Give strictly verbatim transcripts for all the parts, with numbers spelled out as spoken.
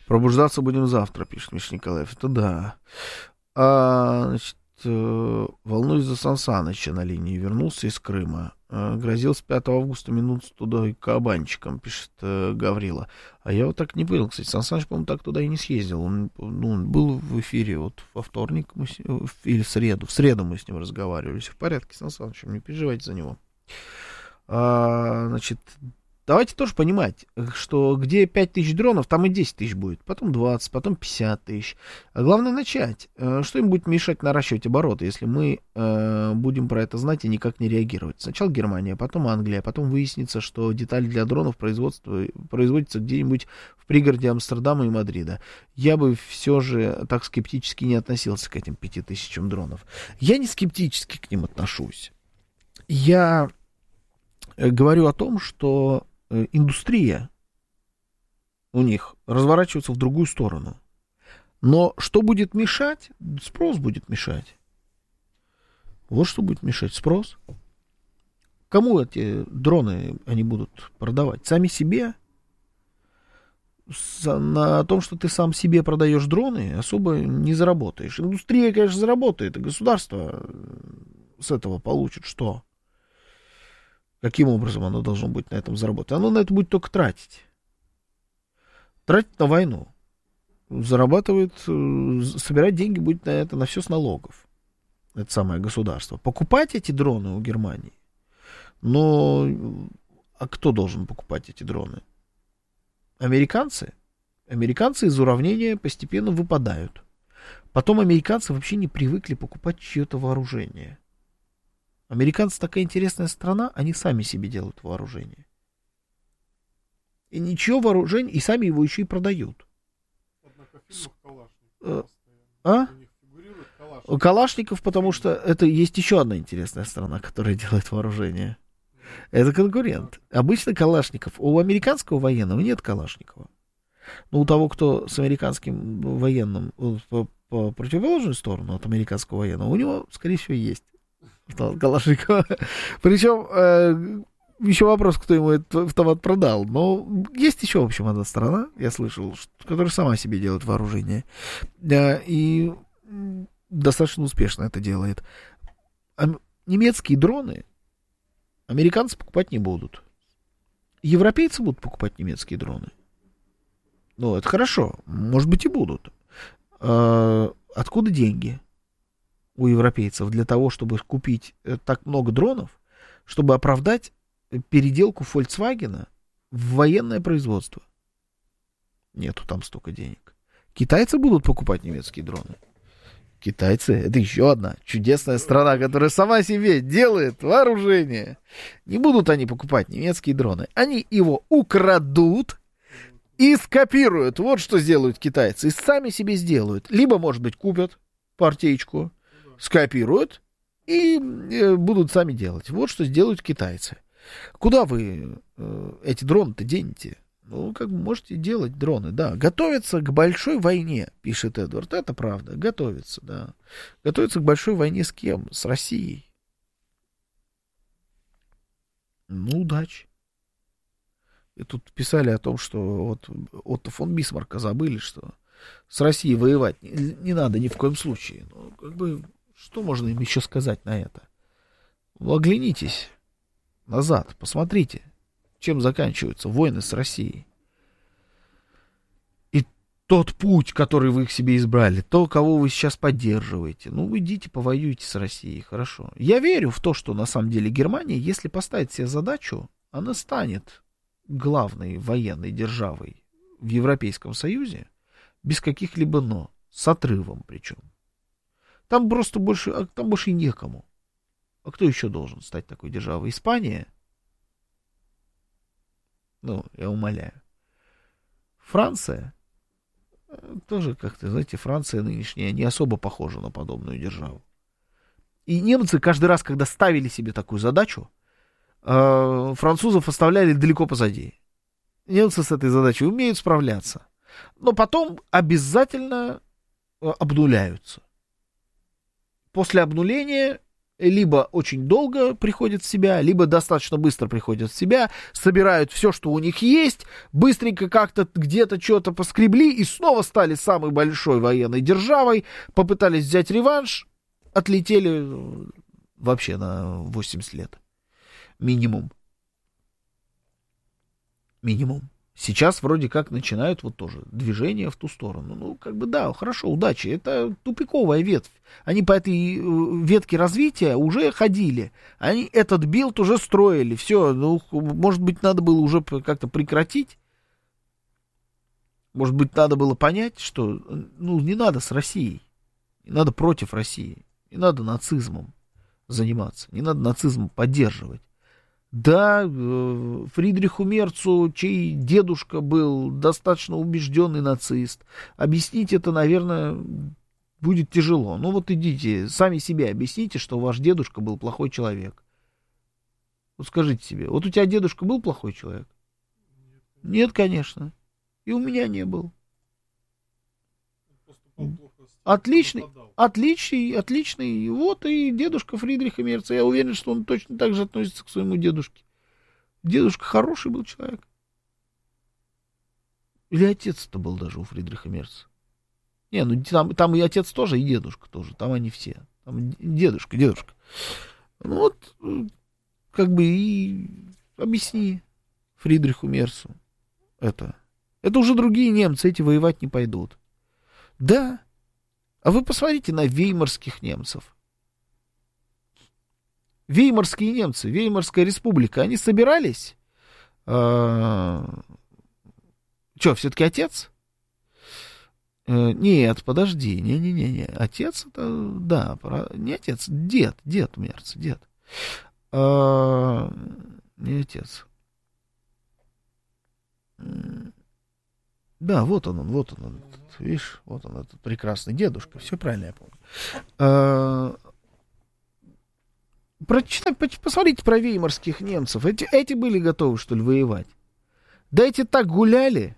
Пробуждаться будем завтра, пишет Миша Николаев. Это да. А, значит, э, волнуюсь за Сан Саныча на линии. Вернулся из Крыма. Э, грозил с пятого августа минут туда и кабанчиком, пишет э, Гаврила. А я вот так не понял, кстати. Сан Саныч, по-моему, так туда и не съездил. Он, ну, он был в эфире вот во вторник мы с, или в среду. В среду мы с ним разговаривали. Все в порядке, Сан Саныч, не переживайте за него. А, значит... Давайте тоже понимать, что где пять тысяч дронов, там и десять тысяч будет, потом двадцать, потом пятьдесят тысяч. А главное начать. Что им будет мешать наращивать обороты, если мы э, будем про это знать и никак не реагировать? Сначала Германия, потом Англия, потом выяснится, что детали для дронов производства, производятся где-нибудь в пригороде Амстердама и Мадрида. Я бы все же так скептически не относился к этим пяти тысячам дронов. Я не скептически к ним отношусь. Я говорю о том, что индустрия у них разворачивается в другую сторону. Но что будет мешать? Спрос будет мешать. Вот что будет мешать. Спрос. Кому эти дроны они будут продавать? Сами себе? На том, что ты сам себе продаешь дроны, особо не заработаешь. Индустрия, конечно, заработает, и государство с этого получит что? Каким образом оно должно быть на этом заработать? Оно на это будет только тратить. Тратить на войну. Зарабатывает, собирать деньги будет на это, на все с налогов. Это самое государство. Покупать эти дроны у Германии. Но а кто должен покупать эти дроны? Американцы? Американцы из уравнения постепенно выпадают. Потом американцы вообще не привыкли покупать чье-то вооружение. Американцы такая интересная страна, они сами себе делают вооружение. И ничего вооружения, и сами его еще и продают. Однако фильмов Калашников э, постоянно. А? У них фигурирует Калашников. Калашников, потому что это есть еще одна интересная страна, которая делает вооружение. Это конкурент. Обычно Калашников. У американского военного нет Калашникова. Но у того, кто с американским военным по, по противоположную сторону от американского военного, у него, скорее всего, есть Калашникова. Причем э, еще вопрос, кто ему этот автомат продал. Но есть еще, в общем, одна страна, я слышал, что, которая сама себе делает вооружение. Э, и достаточно успешно это делает. А немецкие дроны американцы покупать не будут. Европейцы будут покупать немецкие дроны. Ну, это хорошо. Может быть, и будут. Э, откуда деньги у европейцев для того, чтобы купить так много дронов, чтобы оправдать переделку Volkswagen в военное производство? Нету там столько денег. Китайцы будут покупать немецкие дроны. Китайцы — это еще одна чудесная страна, которая сама себе делает вооружение. Не будут они покупать немецкие дроны. Они его украдут и скопируют. Вот что сделают китайцы. И сами себе сделают. Либо, может быть, купят партеечку, скопируют и э, будут сами делать. Вот что сделают китайцы. Куда вы э, эти дроны-то денете? Ну, как бы можете делать дроны, да. Готовятся к большой войне, пишет Эдвард. Это правда, готовятся, да. Готовятся к большой войне с кем? С Россией. Ну, удачи. И тут писали о том, что вот Отто фон Бисмарка забыли, что с Россией воевать не, не надо ни в коем случае. Ну, как бы, что можно им еще сказать на это? Ну, оглянитесь назад, посмотрите, чем заканчиваются войны с Россией. И тот путь, который вы к себе избрали, то, кого вы сейчас поддерживаете, ну, вы идите, повоюйте с Россией, хорошо. Я верю в то, что на самом деле Германия, если поставит себе задачу, она станет главной военной державой в Европейском Союзе, без каких-либо «но», с отрывом причем. Там просто больше, а там больше и некому. А кто еще должен стать такой державой? Испания? Ну, я умоляю. Франция? Тоже как-то, знаете, Франция нынешняя не особо похожа на подобную державу. И немцы каждый раз, когда ставили себе такую задачу, французов оставляли далеко позади. Немцы с этой задачей умеют справляться. Но потом обязательно обнуляются. После обнуления либо очень долго приходят в себя, либо достаточно быстро приходят в себя, собирают все, что у них есть, быстренько как-то где-то что-то поскребли и снова стали самой большой военной державой, попытались взять реванш, отлетели вообще на восемьдесят лет. Минимум. Минимум. Сейчас вроде как начинают вот тоже движение в ту сторону. Ну, как бы да, хорошо, удачи. Это тупиковая ветвь. Они по этой ветке развития уже ходили. Они этот билд уже строили. Все, ну, может быть, надо было уже как-то прекратить. Может быть, надо было понять, что ну, не надо с Россией. Не надо против России. Не надо нацизмом заниматься. Не надо нацизм поддерживать. Да, Фридриху Мерцу, чей дедушка был достаточно убежденный нацист, объяснить это, наверное, будет тяжело. Ну вот идите, сами себе объясните, что ваш дедушка был плохой человек. Вот скажите себе, вот у тебя дедушка был плохой человек? Нет, конечно. И у меня не был. Отличный, отличный, отличный. Вот и дедушка Фридриха Мерца. Я уверен, что он точно так же относится к своему дедушке. Дедушка хороший был человек. Или отец-то был даже у Фридриха Мерца. Не, ну там, там и отец тоже, и дедушка тоже. Там они все. Там дедушка, дедушка. Ну вот, как бы и объясни Фридриху Мерцу это. Это уже другие немцы, эти воевать не пойдут. Да. А вы посмотрите на веймарских немцев. Веймарские немцы, Веймарская республика, они собирались? А... Что, все-таки отец? А, нет, подожди, не-не-не, отец это, да, не отец, дед, дед Мерц, дед. А... Не отец. Да, вот он, он, вот он, он. Видишь, вот он, этот прекрасный дедушка. Все правильно я помню. А, прочитай, посмотрите про веймарских немцев. Эти, эти были готовы, что ли, воевать? Да эти так гуляли,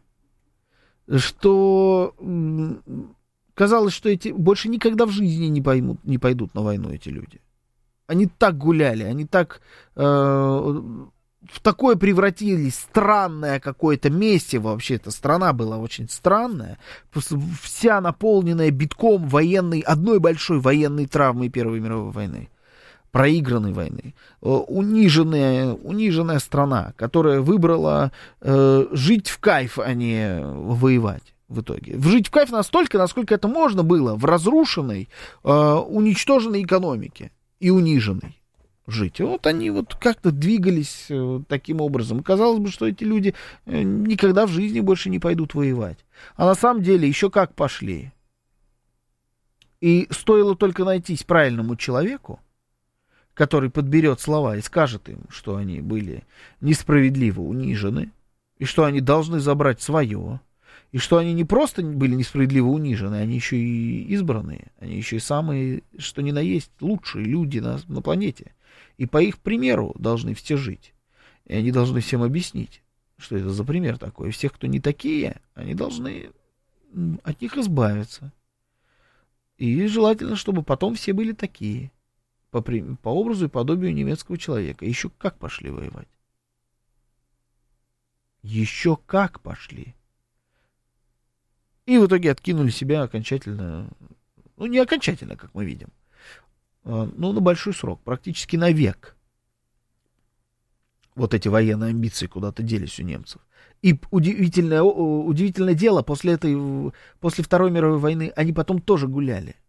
что казалось, что эти больше никогда в жизни не поймут, не пойдут на войну, эти люди. Они так гуляли, они так... Э, в такое превратились, странное какое-то месиво, вообще эта страна была очень странная, вся наполненная битком военной, одной большой военной травмой Первой мировой войны, проигранной войны, униженная, униженная страна, которая выбрала э, жить в кайф, а не воевать в итоге. Жить в кайф настолько, насколько это можно было в разрушенной, э, уничтоженной экономике и униженной. Жить. Вот они вот как-то двигались э, таким образом. Казалось бы, что эти люди э, никогда в жизни больше не пойдут воевать. А на самом деле еще как пошли. И стоило только найтись правильному человеку, который подберет слова и скажет им, что они были несправедливо унижены, и что они должны забрать свое, и что они не просто были несправедливо унижены, они еще и избранные, они еще и самые, что ни на есть, лучшие люди на, на планете. И по их примеру должны все жить. И они должны всем объяснить, что это за пример такой. И всех, кто не такие, они должны от них избавиться. И желательно, чтобы потом все были такие. По, по образу и подобию немецкого человека. Еще как пошли воевать. Еще как пошли. И в итоге откинули себя окончательно. Ну, не окончательно, как мы видим. Ну, на большой срок, практически на век. Вот эти военные амбиции куда-то делись у немцев. И удивительное, удивительное дело, после этой, после Второй мировой войны они потом тоже гуляли.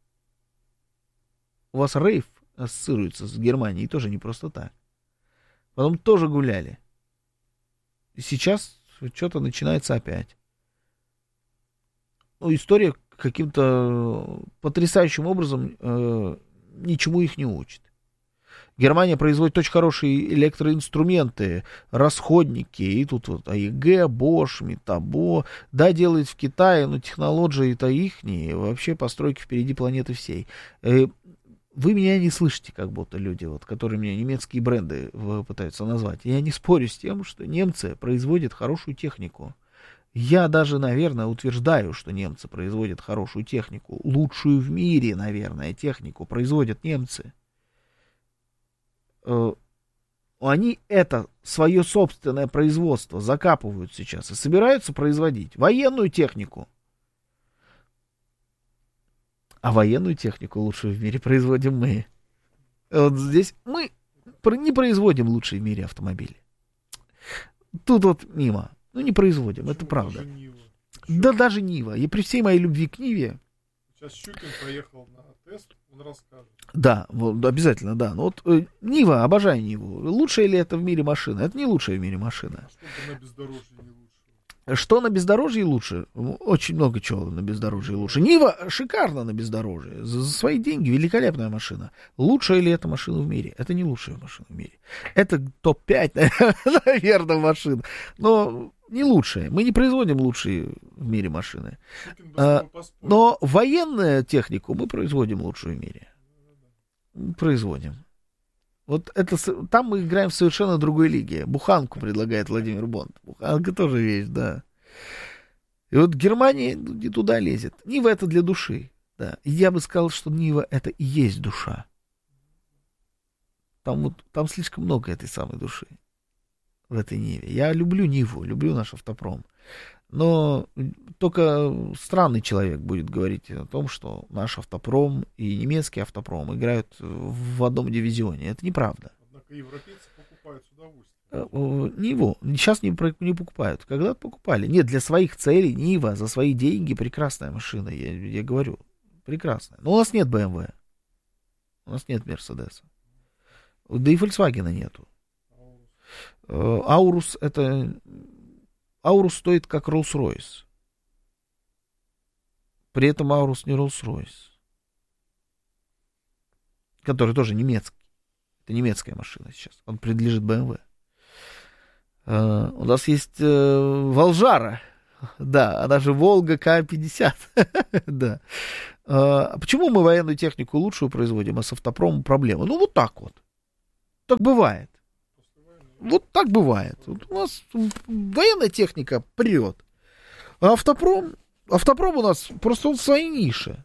У вас рейв ассоциируется с Германией тоже не просто так. Потом тоже гуляли. И сейчас что-то начинается опять. Ну, история каким-то потрясающим образом э, ничему их не учит. Германия производит очень хорошие электроинструменты, расходники, и тут вот АЕГ, Bosch, Метабо, да, делает в Китае, но технологии-то ихние, вообще постройки впереди планеты всей. Вы меня не слышите, как будто люди, вот, которые мне немецкие бренды пытаются назвать. Я не спорю с тем, что немцы производят хорошую технику. Я даже, наверное, утверждаю, что немцы производят хорошую технику. Лучшую в мире, наверное, технику производят немцы. э, они это свое собственное производство закапывают сейчас и собираются производить военную технику. А военную технику лучшую в мире производим мы. Вот здесь мы не производим лучшие в мире автомобили. Тут вот мимо. Ну, не производим, почему? Это правда. Даже Нива. Да даже Нива. И при всей моей любви к Ниве. Сейчас Щукин поехал на тест, он расскажет. Да, вот, обязательно, да. Ну, вот э, Нива, обожаю Ниву. Лучшая ли это в мире машина? Это не лучшая в мире машина. А что на бездорожье не лучше? Что на бездорожье лучше? Очень много чего на бездорожье лучше. Нива шикарна на бездорожье. За, за свои деньги великолепная машина. Лучшая ли это машина в мире? Это не лучшая машина в мире. Это топ пять, наверное, машин. Но не лучшая. Мы не производим лучшие в мире машины. А, но военную технику мы производим лучшую в мире. Производим. Вот это, там мы играем в совершенно другой лиге. Буханку предлагает Владимир Бонд. Буханка тоже вещь, да. И вот Германия не туда лезет. Нива это для души. Да. И я бы сказал, что Нива это и есть душа. Там, вот, там слишком много этой самой души в этой Ниве. Я люблю Ниву, люблю наш автопром. Но только странный человек будет говорить о том, что наш автопром и немецкий автопром играют в одном дивизионе. Это неправда. Однако европейцы покупают с удовольствием. Ниву сейчас не, не покупают. Когда-то покупали. Нет, для своих целей Нива за свои деньги прекрасная машина. Я, я говорю, прекрасная. Но у нас нет бэ эм вэ. У нас нет Мерседеса. Да и Volkswagen нету. Аурус это... Аурус стоит как Rolls-Royce. При этом Аурус не Rolls-Royce. Который тоже немецкий. Это немецкая машина сейчас. Он принадлежит бэ эм вэ. Uh, у нас есть uh, Волжара. Да, она же Волга ка пятьдесят. Да. Uh, почему мы военную технику лучшую производим, а с автопромом проблемы? Ну, вот так вот. Так бывает. Вот так бывает. Вот у нас военная техника прет. А автопром, автопром у нас просто он в своей нише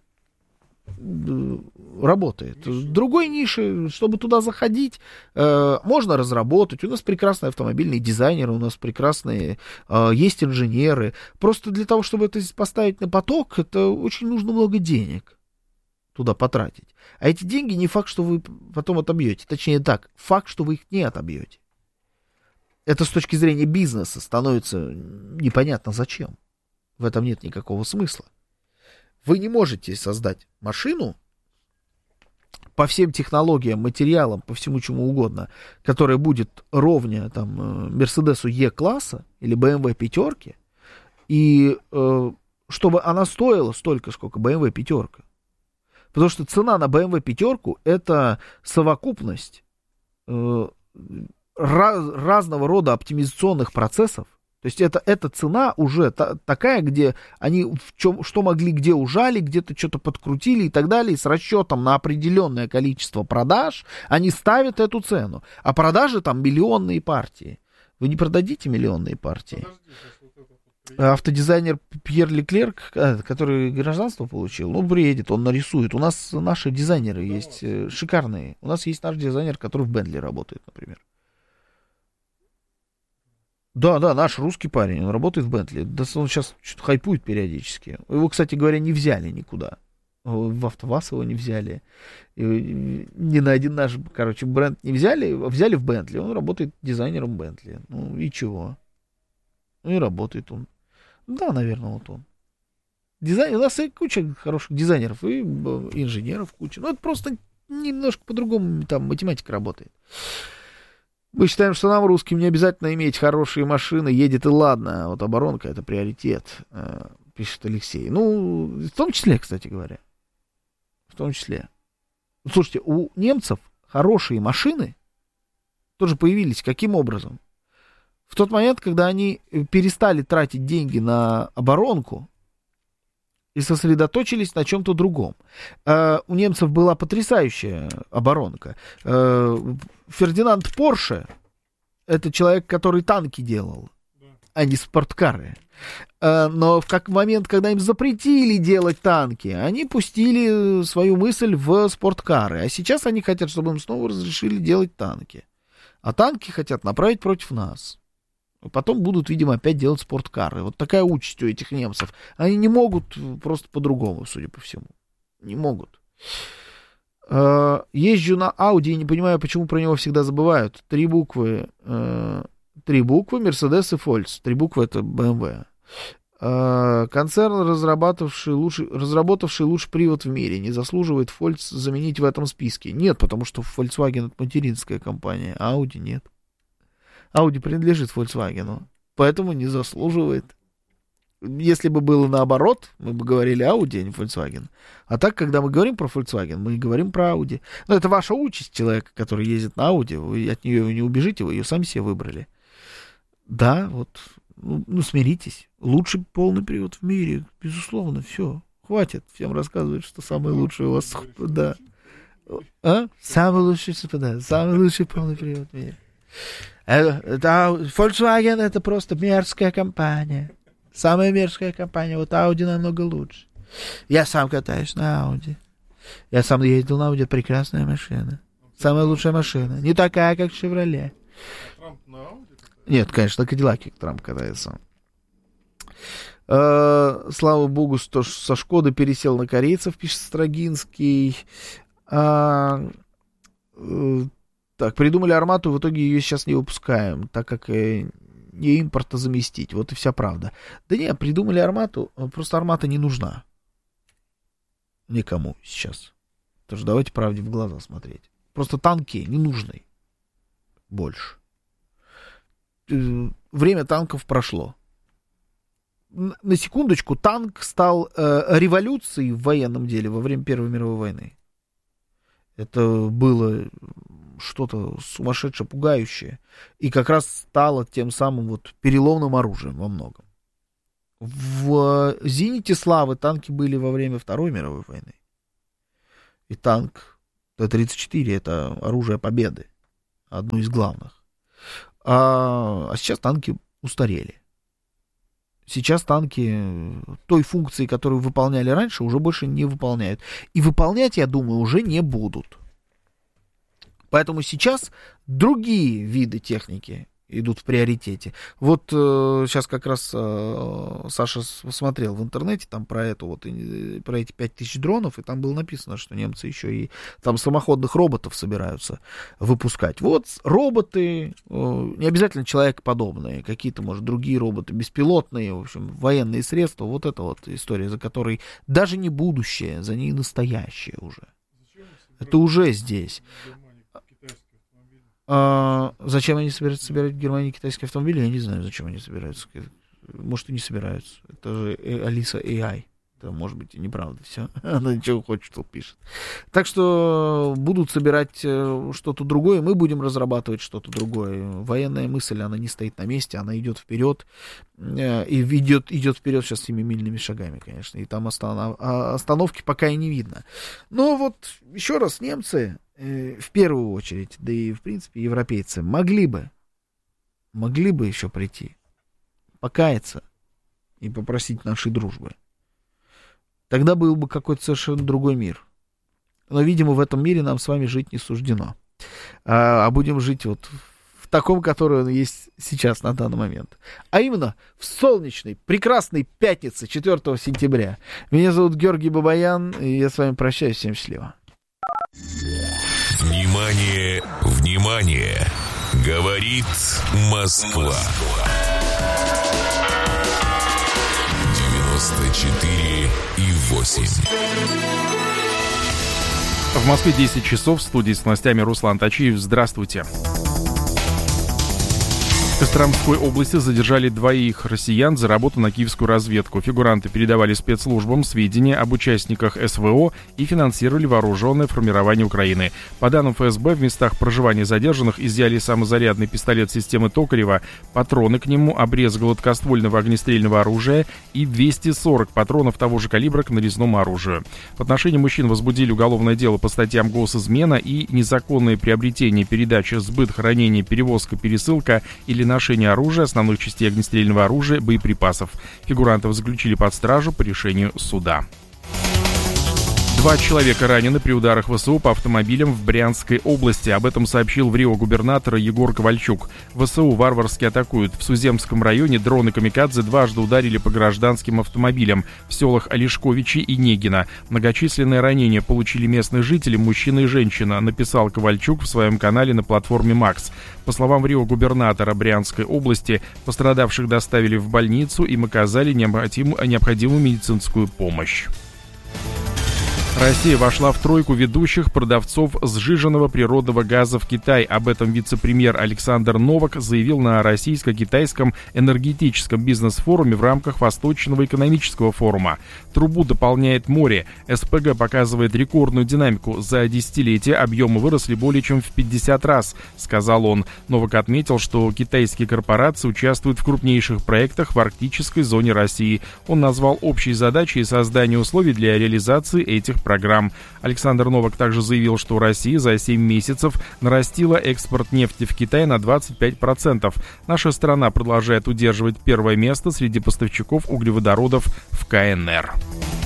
работает. Другой ниши, чтобы туда заходить, э, можно разработать. У нас прекрасные автомобильные дизайнеры, у нас прекрасные э, есть инженеры. Просто для того, чтобы это поставить на поток, это очень нужно много денег туда потратить. А эти деньги не факт, что вы потом отобьете. Точнее так, факт, что вы их не отобьете. Это с точки зрения бизнеса становится непонятно зачем. В этом нет никакого смысла. Вы не можете создать машину по всем технологиям, материалам, по всему чему угодно, которая будет ровня там Мерседесу Е-класса или бэ эм вэ пятерки, и э, чтобы она стоила столько, сколько бэ эм вэ пятерка. Потому что цена на бэ эм вэ пятерку это совокупность э, раз, разного рода оптимизационных процессов. То есть это, эта цена уже та, такая, где они в чем, что могли, где ужали, где-то что-то подкрутили и так далее. И с расчетом на определенное количество продаж они ставят эту цену. А продажи там миллионные партии. Вы не продадите миллионные партии. Автодизайнер Пьер Леклерк, который гражданство получил, ну, приедет, он нарисует. У нас наши дизайнеры есть шикарные. У нас есть наш дизайнер, который в Бентли работает, например. Да, да, наш русский парень, он работает в Бентли. Да, он сейчас что-то хайпует периодически. Его, кстати говоря, не взяли никуда. В АвтоВАЗ его не взяли. И ни на один наш, короче, бренд не взяли. Взяли в Бентли. Он работает дизайнером Бентли. Ну и чего? Ну и работает он. Да, наверное, вот он. Дизайн... У нас и куча хороших дизайнеров и инженеров куча. Ну это просто немножко по-другому там математика работает. Мы считаем, что нам, русским, не обязательно иметь хорошие машины, едет и ладно, а вот оборонка — это приоритет, пишет Алексей. Ну, в том числе, кстати говоря. В том числе. Слушайте, у немцев хорошие машины тоже появились. Каким образом? В тот момент, когда они перестали тратить деньги на оборонку и сосредоточились на чем-то другом. Uh, у немцев была потрясающая оборонка. Uh, Фердинанд Порше, это человек, который танки делал. а не спорткары. Но в как момент, когда им запретили делать танки, они пустили свою мысль в спорткары. А сейчас они хотят, чтобы им снова разрешили делать танки. А танки хотят направить против нас. Потом будут, видимо, опять делать спорткары. Вот такая участь у этих немцев. Они не могут просто по-другому, судя по всему. Не могут. Езжу на Audi и не понимаю, почему про него всегда забывают. Три буквы. Три буквы, Mercedes и Volks. Три буквы — это бэ эм вэ. Концерн, разрабатывавший лучший, разработавший лучший привод в мире, не заслуживает Volks заменить в этом списке. Нет, потому что Volkswagen — это материнская компания, а Audi нет. Audi принадлежит Volkswagen, поэтому не заслуживает. Если бы было наоборот, мы бы говорили Audi, а не Volkswagen. А так, когда мы говорим про Volkswagen, мы говорим про Audi. Но это ваша участь человека, который ездит на Audi. Вы от нее не убежите, вы ее сами себе выбрали. Да, вот, ну, ну смиритесь. Лучший полный привод в мире, безусловно, все. Хватит всем рассказывать, что самый лучший у вас. Да. А? Самый лучший, да, самый лучший полный привод в мире. Это, Volkswagen — это просто мерзкая компания. Самая мерзкая компания. Вот Audi намного лучше. Я сам катаюсь на Audi. Я сам ездил на Audi. Прекрасная машина. Самая лучшая машина. Не такая, как Chevrolet. Трамп на Audi? Нет, конечно, на Кадиллаке Трамп катается. Э, слава богу, что со Шкоды пересел на корейцев, пишет Строгинский. А, э, так, придумали Армату, в итоге ее сейчас не выпускаем, так как э, не импорта заместить. Вот и вся правда. Да не, придумали Армату, просто Армата не нужна никому сейчас. Тоже давайте правде в глаза смотреть. Просто танки не нужны больше. Время танков прошло. На секундочку, танк стал э, революцией в военном деле во время Первой мировой войны. Это было что-то сумасшедшее, пугающее. И как раз стало тем самым вот переломным оружием во многом. В зените славы танки были во время Второй мировой войны. И танк Т тридцать четыре — это оружие победы. Одно из главных. А, а сейчас танки устарели. Сейчас танки той функции, которую выполняли раньше, уже больше не выполняют. И выполнять, я думаю, уже не будут. Поэтому сейчас другие виды техники идут в приоритете. Вот э, сейчас как раз э, Саша смотрел в интернете там про эту вот, про эти пять тысяч дронов, и там было написано, что немцы еще и там самоходных роботов собираются выпускать. Вот роботы, э, не обязательно человекоподобные, какие-то, может, другие роботы, беспилотные, в общем, военные средства. Вот это вот история, за которой даже не будущее, за ней настоящее уже. Это уже здесь. А, зачем они собираются собирать в Германии китайские автомобили? Я не знаю, зачем они собираются. Может, и не собираются. Это же Алиса эй ай. Это, может быть, и неправда все. Она ничего хочет, что пишет. Так что будут собирать что-то другое, мы будем разрабатывать что-то другое. Военная мысль, она не стоит на месте, она идет вперед. И идет, идет вперед сейчас семимильными шагами, конечно. И там останов... остановки пока и не видно. Но вот, еще раз, немцы... в первую очередь, да и, в принципе, европейцы могли бы, могли бы еще прийти, покаяться и попросить нашей дружбы. Тогда был бы какой-то совершенно другой мир. Но, видимо, в этом мире нам с вами жить не суждено. А, а будем жить вот в таком, который он есть сейчас, на данный момент. А именно, в солнечной, прекрасной пятнице, четвёртого сентября. Меня зовут Георгий Бабаян, и я с вами прощаюсь. Всем счастливо. Внимание, внимание! Говорит Москва. девяносто четыре и восемь. В Москве десять часов, в студии с новостями Руслан Тачиев. Здравствуйте. В Костромской области задержали двоих россиян за работу на киевскую разведку. Фигуранты передавали спецслужбам сведения об участниках эс вэ о и финансировали вооруженное формирование Украины. По данным эф эс бэ, в местах проживания задержанных изъяли самозарядный пистолет системы Токарева, патроны к нему, обрез гладкоствольного огнестрельного оружия и двести сорок патронов того же калибра к нарезному оружию. В отношении мужчин возбудили уголовное дело по статьям госизмена и незаконное приобретение, передача, сбыт, хранение, перевозка, пересылка или переношения оружия, основных частей огнестрельного оружия, боеприпасов. Фигурантов заключили под стражу по решению суда. Два человека ранены при ударах ВСУ по автомобилям в Брянской области. Об этом сообщил в Рио губернатор Егор Ковальчук. ВСУ варварски атакуют. В Суземском районе дроны «Камикадзе» дважды ударили по гражданским автомобилям в селах Олешковичи и Негино. Многочисленные ранения получили местные жители, мужчина и женщина, написал Ковальчук в своем канале на платформе «Макс». По словам в Рио губернатора Брянской области, пострадавших доставили в больницу, им оказали необходимую, необходимую медицинскую помощь. Россия вошла в тройку ведущих продавцов сжиженного природного газа в Китае. Об этом вице-премьер Александр Новак заявил на российско-китайском энергетическом бизнес-форуме в рамках Восточного экономического форума. Трубу дополняет море. СПГ показывает рекордную динамику. За десятилетие объемы выросли более чем в пятьдесят раз, сказал он. Новак отметил, что китайские корпорации участвуют в крупнейших проектах в арктической зоне России. Он назвал общей задачей создание условий для реализации этих программ. Александр Новак также заявил, что Россия за семь месяцев нарастила экспорт нефти в Китай на двадцать пять процентов. Наша страна продолжает удерживать первое место среди поставщиков углеводородов в КНР.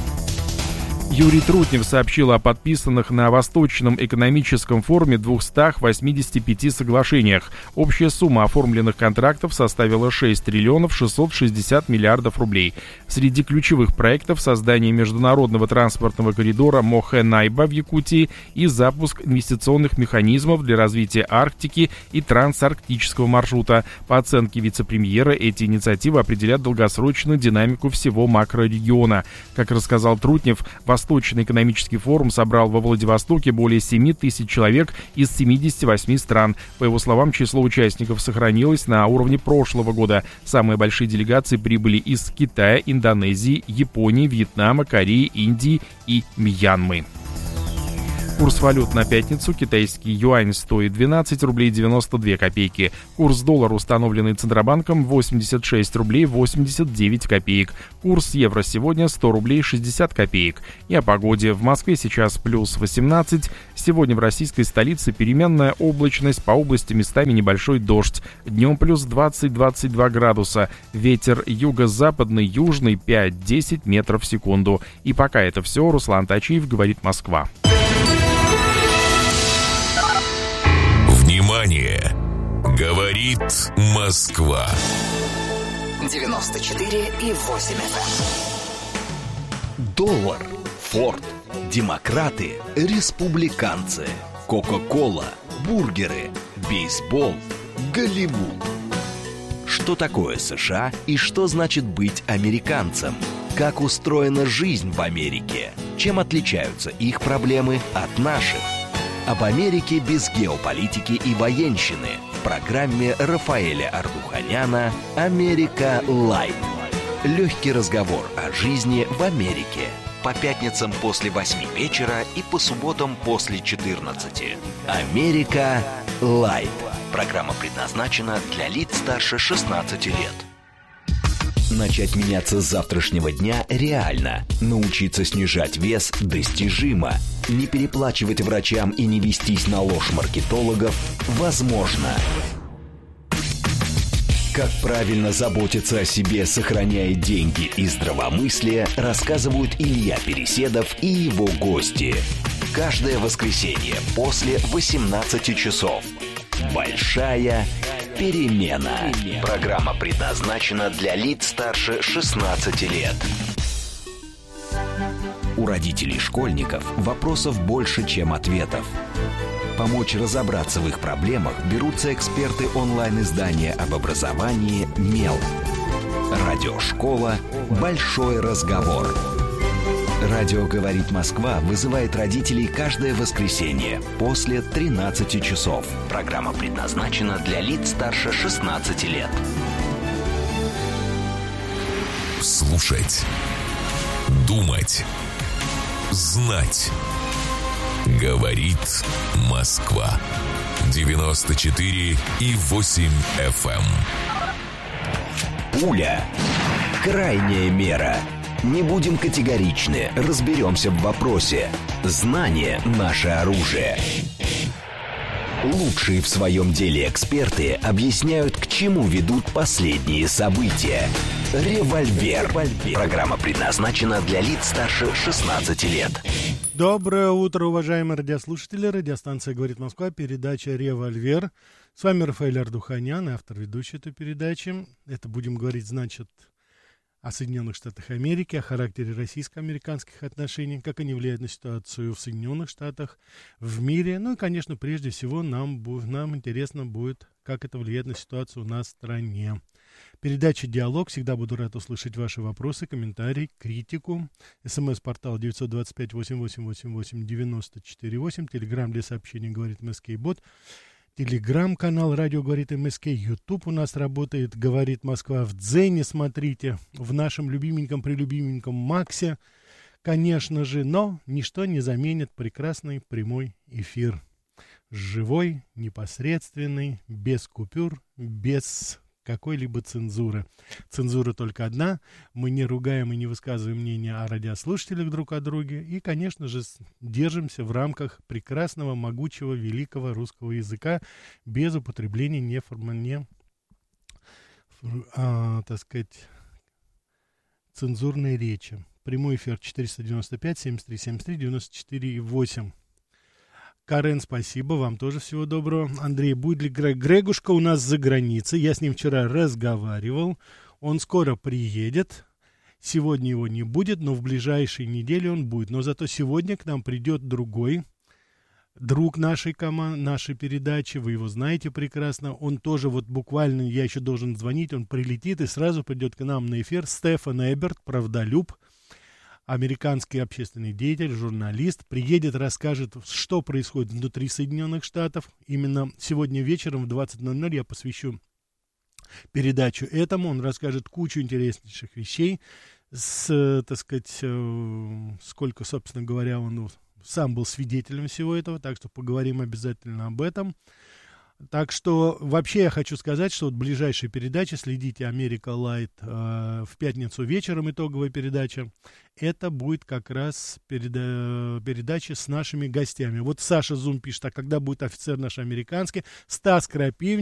Юрий Трутнев сообщил о подписанных на Восточном экономическом форуме двухстах восьмидесяти пяти соглашениях. Общая сумма оформленных контрактов составила шесть триллионов шестьсот шестьдесят миллиардов рублей. Среди ключевых проектов создание международного транспортного коридора Мохэ-Найба в Якутии и запуск инвестиционных механизмов для развития Арктики и трансарктического маршрута. По оценке вице-премьера, эти инициативы определят долгосрочную динамику всего макрорегиона. Как рассказал Трутнев, Восточный экономический форум собрал во Владивостоке более семи тысяч человек из семидесяти восьми стран. По его словам, число участников сохранилось на уровне прошлого года. Самые большие делегации прибыли из Китая, Индонезии, Японии, Вьетнама, Кореи, Индии и Мьянмы. Курс валют на пятницу. Китайский юань стоит двенадцать рублей девяносто две копейки. Курс доллара, установленный Центробанком, восемьдесят шесть рублей восемьдесят девять копеек. Курс евро сегодня сто рублей шестьдесят копеек. И о погоде. В Москве сейчас плюс восемнадцать. Сегодня в российской столице переменная облачность, по области местами небольшой дождь. Днем плюс двадцать - двадцать два градуса. Ветер юго-западный, южный пять-десять метров в секунду. И пока это все. Руслан Тачиев, говорит Москва. Внимание! Говорит Москва. девяносто четыре и восемь эф эм. Доллар, Форд, демократы, республиканцы, Кока-кола, бургеры, бейсбол, Голливуд. Что такое США и что значит быть американцем? Как устроена жизнь в Америке? Чем отличаются их проблемы от наших? Об Америке без геополитики и военщины в программе Рафаэля Ардуханяна «Америка Лайт». Легкий разговор о жизни в Америке. По пятницам после восьми вечера и по субботам после четырнадцати. «Америка Лайт». Программа предназначена для лиц старше шестнадцати лет. Начать меняться с завтрашнего дня реально. Научиться снижать вес достижимо. Не переплачивать врачам и не вестись на ложь маркетологов возможно. Как правильно заботиться о себе, сохраняя деньги и здравомыслие, рассказывают Илья Переседов и его гости. Каждое воскресенье после восемнадцати часов. Большая перемена. Программа предназначена для лиц старше шестнадцати лет. У родителей школьников вопросов больше, чем ответов. Помочь разобраться в их проблемах берутся эксперты онлайн-издания об образовании «Мел». Радиошкола «Большой разговор». Радио «Говорит Москва» вызывает родителей каждое воскресенье после тринадцати часов. Программа предназначена для лиц старше шестнадцати лет. Слушать. Думать. Знать. Говорит Москва. девяносто четыре и восемь эф эм. Пуля. Крайняя мера. Не будем категоричны, разберемся в вопросе. Знание – наше оружие. Лучшие в своем деле эксперты объясняют, к чему ведут последние события. «Револьвер». Программа предназначена для лиц старше шестнадцати лет. Доброе утро, уважаемые радиослушатели. Радиостанция «Говорит Москва», передача «Револьвер». С вами Рафаэль Ардуханян, автор ведущей этой передачи. Это будем говорить, значит, о Соединенных Штатах Америки, о характере российско-американских отношений, как они влияют на ситуацию в Соединенных Штатах, в мире. Ну и, конечно, прежде всего нам, нам интересно будет, как это влияет на ситуацию у нас в стране. Передача «Диалог». Всегда буду рад услышать ваши вопросы, комментарии, критику. СМС-портал девять два пять восемь восемь восемь восемь девять четыре восемь. Телеграм для сообщений «Говорит МСК-бот». Телеграм-канал «Радио говорит МСК». Ютуб у нас работает «Говорит Москва». В Дзене смотрите. В нашем любименьком-прелюбименьком Максе, конечно же. Но ничто не заменит прекрасный прямой эфир. Живой, непосредственный, без купюр, без какой-либо цензуры. Цензура только одна. Мы не ругаем и не высказываем мнения о радиослушателях друг о друге. И, конечно же, держимся в рамках прекрасного, могучего, великого русского языка без употребления неформальной, а, так сказать, цензурной речи. Прямой эфир четыреста девяносто пять семьдесят три семьдесят три девяносто четыре восемь. Карен, спасибо, вам тоже всего доброго. Андрей, будет ли Грег? Грегушка у нас за границей, я с ним вчера разговаривал, он скоро приедет, сегодня его не будет, но в ближайшие недели он будет. Но зато сегодня к нам придет другой друг нашей команды, нашей передачи, вы его знаете прекрасно, он тоже вот буквально, я еще должен звонить, он прилетит и сразу придет к нам на эфир. Стефан Эберт, правдолюб, американский общественный деятель, журналист, приедет, расскажет, что происходит внутри Соединенных Штатов. Именно сегодня вечером в двадцать ноль ноль я посвящу передачу этому. Он расскажет кучу интереснейших вещей, с, так сказать, сколько, собственно говоря, он сам был свидетелем всего этого, так что поговорим обязательно об этом. Так что вообще я хочу сказать, что вот ближайшие передачи, следите Америка Лайт э, в пятницу вечером, итоговая передача, это будет как раз переда- передача с нашими гостями. Вот Саша Зум пишет, а когда будет офицер наш американский? Стас Крапивник.